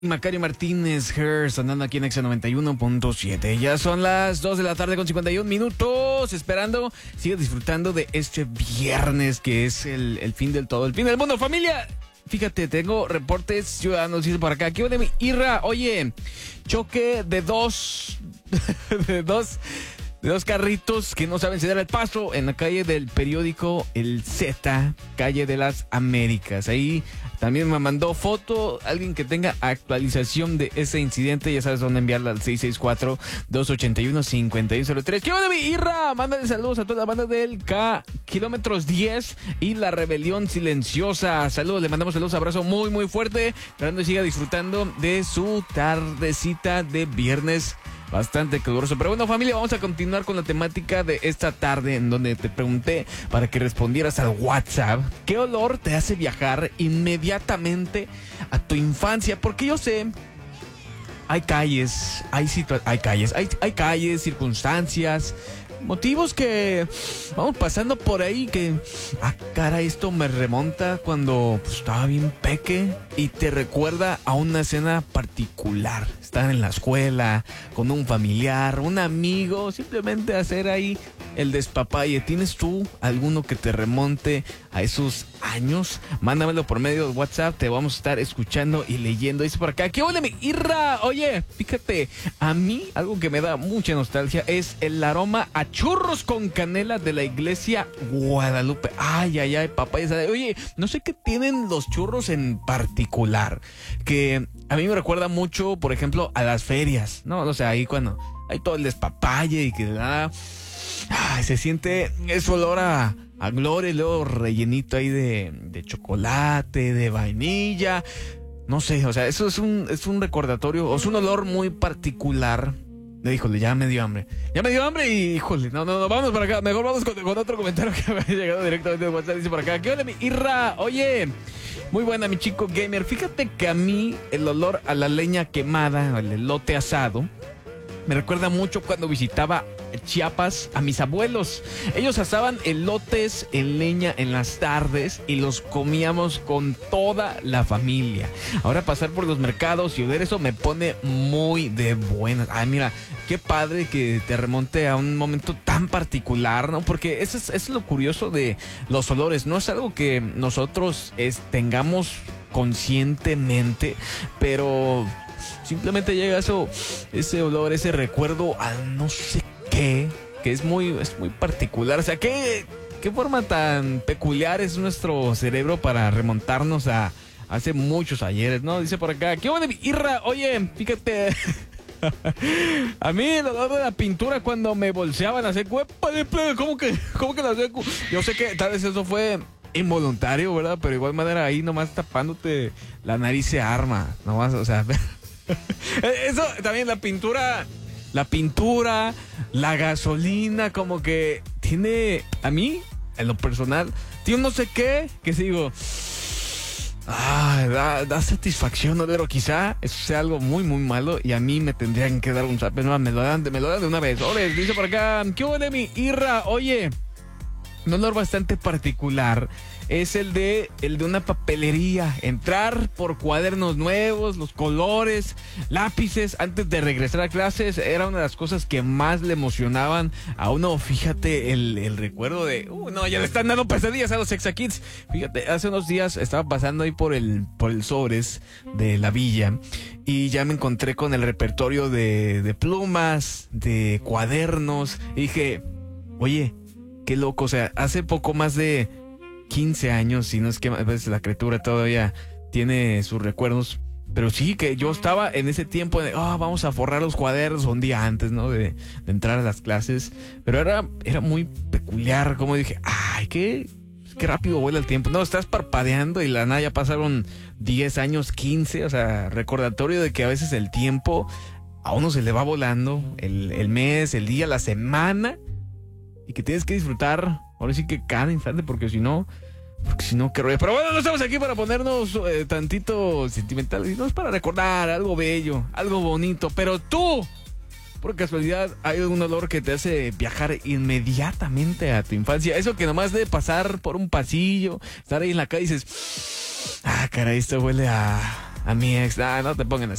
Macario Martínez, Hers, andando aquí en Exa 91.7. Ya son las 2 de la tarde con 51 minutos. Esperando, sigue disfrutando de este viernes que es el fin del todo, el fin del mundo. Familia, fíjate, tengo reportes ciudadanos, dice por acá. ¿Qué onda, mi Irra? Oye, choque de dos de dos carritos que no saben ceder el paso en la calle del periódico El Z, calle de las Américas. Ahí también me mandó foto alguien que tenga actualización de ese incidente. Ya sabes dónde enviarla al 664-281-5103. ¿Qué onda, mi Irra? Mándale saludos a toda la banda del Kilómetros 10 y la Rebelión Silenciosa. Saludos, le mandamos saludos, abrazo muy, muy fuerte. Esperando que siga disfrutando de su tardecita de viernes. Bastante caluroso. Pero bueno, familia, vamos a continuar con la temática de esta tarde, en donde te pregunté para que respondieras al WhatsApp ¿qué olor te hace viajar inmediatamente a tu infancia? Porque yo sé, hay calles, hay circunstancias, motivos que vamos pasando por ahí que, cara, esto me remonta cuando estaba bien peque y te recuerda a una escena particular. Estar en la escuela, con un familiar, un amigo, simplemente hacer ahí el despapalle. ¿Tienes tú alguno que te remonte a esos años? Mándamelo por medio de WhatsApp, te vamos a estar escuchando y leyendo. Dice por acá, ¿qué onda, mi Irra? Oye, fíjate, a mí algo que me da mucha nostalgia es el aroma a churros con canela de la iglesia Guadalupe. Ay, papá. Oye, no sé qué tienen los churros en particular, que a mí me recuerda mucho, por ejemplo, a las ferias, ¿no? O sea, ahí cuando hay todo el despapalle y que nada, se siente ese olor a gloria, y luego rellenito ahí de chocolate, de vainilla. No sé, o sea, eso es un recordatorio, o es un olor muy particular. Híjole, ya me dio hambre y híjole, no, vamos para acá. Mejor vamos con otro comentario que me ha llegado directamente de WhatsApp. Dice por acá, ¿qué onda, mi Irra? Oye, muy buena, mi chico gamer. Fíjate que a mí el olor a la leña quemada, el elote asado, me recuerda mucho cuando visitaba Chiapas a mis abuelos. Ellos asaban elotes en leña en las tardes y los comíamos con toda la familia. Ahora pasar por los mercados y oler eso me pone muy de buenas. Ay, mira, qué padre que te remonte a un momento tan particular, ¿no? Porque eso es lo curioso de los olores. No es algo que nosotros tengamos conscientemente, pero simplemente llega ese olor, ese recuerdo a no sé qué, que es muy particular. O sea, ¿qué forma tan peculiar es nuestro cerebro para remontarnos a hace muchos ayeres, ¿no? Dice por acá, ¿qué onda, mi Irra? Oye, fíjate, a mí el olor de la pintura cuando me bolseaban así, ¿cómo que la seco? Yo sé que tal vez eso fue involuntario, ¿verdad? Pero de igual manera ahí nomás tapándote la nariz se arma, nomás, o sea... Eso también, la pintura, la gasolina, como que tiene, a mí, en lo personal, tiene un no sé qué, que sigo, da satisfacción, ¿no? Pero quizá eso sea algo muy, muy malo y a mí me tendrían que dar un zape, no, me lo dan de una vez. Oye, dice por acá, ¿qué hubo de mi Irra? Oye, un olor bastante particular es el de una papelería. Entrar por cuadernos nuevos, los colores, lápices antes de regresar a clases era una de las cosas que más le emocionaban a uno. Fíjate el recuerdo de no, ya le están dando pesadillas a los Exakids. Fíjate, hace unos días estaba pasando ahí por el Sobres de la villa y ya me encontré con el repertorio de plumas, de cuadernos, y dije, oye, qué loco. O sea, hace poco más de 15 años, si no es que a veces la criatura todavía tiene sus recuerdos, pero sí que yo estaba en ese tiempo de, vamos a forrar los cuadernos un día antes, ¿no? De entrar a las clases, pero era muy peculiar, como dije, qué rápido vuela el tiempo. No, estás parpadeando y la nada ya pasaron 10 años, 15, o sea, recordatorio de que a veces el tiempo a uno se le va volando, el mes, el día, la semana, y que tienes que disfrutar, ahora sí que cada instante, porque si no, qué rollo. Pero bueno, no estamos aquí para ponernos tantito sentimentales, sino es para recordar algo bello, algo bonito. Pero tú, por casualidad, hay un olor que te hace viajar inmediatamente a tu infancia. Eso que nomás de pasar por un pasillo, estar ahí en la calle y dices, caray, esto huele a A mi ex. Ah, no te pongan así.